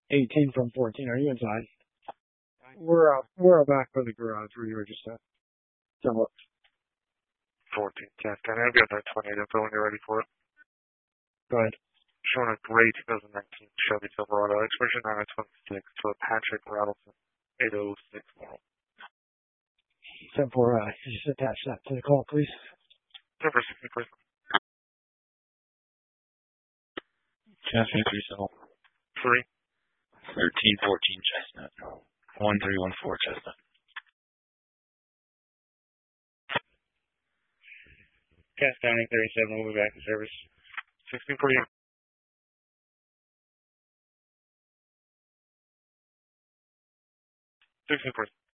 18 from 14. Are you inside? We're back by the garage where you were just at. So, 14, Cat County. I've got that 28 info when you're ready for it. go ahead. Showing a gray 2019 Chevy Silverado, expiration 926 to a Patrick Rattleson 806 model. 7-4, just attach that to the call, please. Number 60, please. Chestnut 37. 3. 1314 Chestnut. 1314 Chestnut. Cass County 37, we'll be back in service. 16 for you. 16 for you.